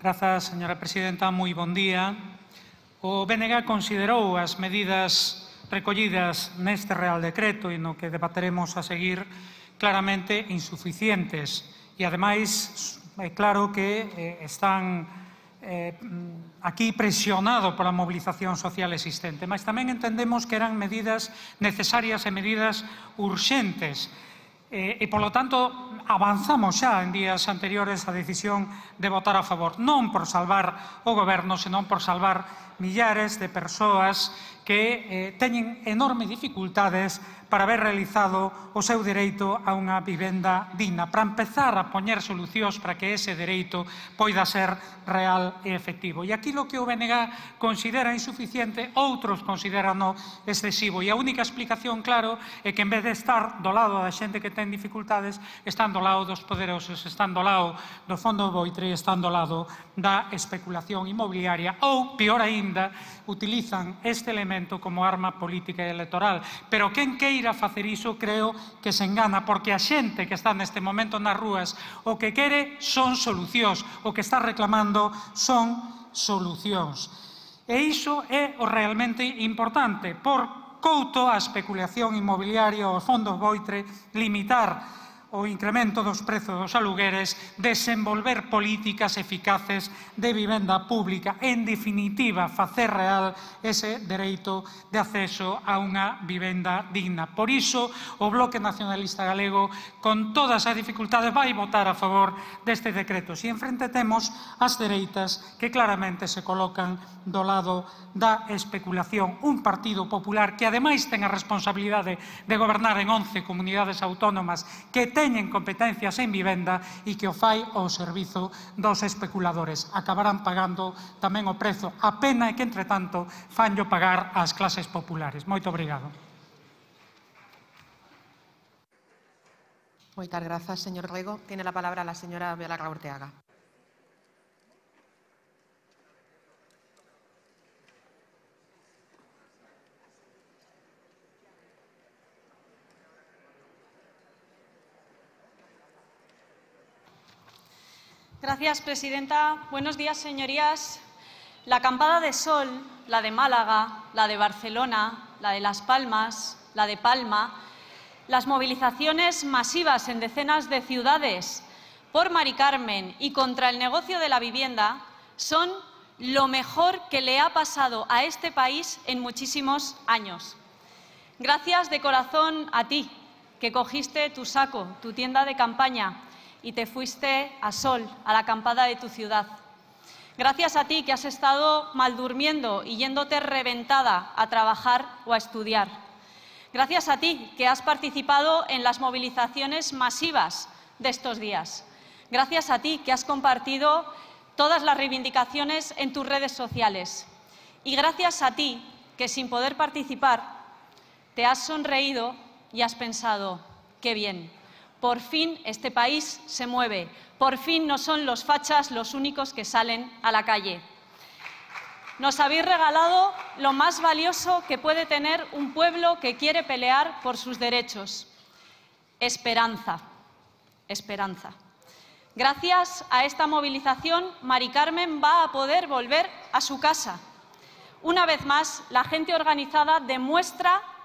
Grazas, señora presidenta. Moi bon día. O BNG considerou as medidas recollidas neste Real Decreto e no que debateremos a seguir claramente insuficientes e, ademais, é claro que están aquí presionado pola mobilización social existente, mas tamén entendemos que eran medidas necesarias e medidas urxentes. E, polo tanto, avanzamos xa en días anteriores a decisión de votar a favor, non por salvar o Goberno, senón por salvar millares de persoas que teñen enormes dificultades para haber realizado o seu dereito a unha vivenda digna, para empezar a poñer solucións para que ese dereito poida ser real e efectivo. E aquilo que o BNG considera insuficiente, outros consideran excesivo. E a única explicación, claro, é que en vez de estar do lado da xente que ten dificultades, están do lado dos poderosos, están do lado do fondo voitre e están do lado da especulación inmobiliaria ou, peor aínda, utilizan este elemento como arma política e electoral. Pero quen queira facer iso, creo que se engana, porque a xente que está neste momento nas rúas o que quere son solucións, o que está reclamando son solucións. E iso é o realmente importante. Por couto a especulación inmobiliaria, os fondos voitre, limitar o incremento dos prezos dos alugueres, desenvolver políticas eficaces de vivenda pública, en definitiva, facer real ese dereito de acceso a unha vivenda digna. Por iso, o Bloque Nacionalista Galego, con todas as dificultades, vai votar a favor deste decreto. E enfrente temos as dereitas que claramente se colocan do lado da especulación. Un Partido Popular que, ademais, ten a responsabilidade de gobernar en 11 comunidades autónomas que teñen competencias en vivenda e que o fai ao servizo dos especuladores. Acabarán pagando tamén o prezo. A pena é que, entre tanto, fanllo pagar ás clases populares. Moito obrigado. Moitas grazas, señor Rego. Tiene la palabra la señora Belarra Urteaga. Gracias, presidenta. Buenos días, señorías. La acampada de sol, la de Málaga, la de Barcelona, la de Las Palmas, la de Palma, las movilizaciones masivas en decenas de ciudades por Mari Carmen y contra el negocio de la vivienda son lo mejor que le ha pasado a este país en muchísimos años. Gracias de corazón a ti, que cogiste tu saco, tu tienda de campaña, y te fuiste a Sol, a la acampada de tu ciudad. Gracias a ti que has estado mal durmiendo y yéndote reventada a trabajar o a estudiar. Gracias a ti que has participado en las movilizaciones masivas de estos días. Gracias a ti que has compartido todas las reivindicaciones en tus redes sociales. Y gracias a ti que, sin poder participar, te has sonreído y has pensado, qué bien. Por fin este país se mueve, por fin no son los fachas los únicos que salen a la calle. Nos habéis regalado lo más valioso que puede tener un pueblo que quiere pelear por sus derechos: esperanza. Esperanza. Gracias a esta movilización, Mari Carmen va a poder volver a su casa. Una vez más, la gente organizada demuestra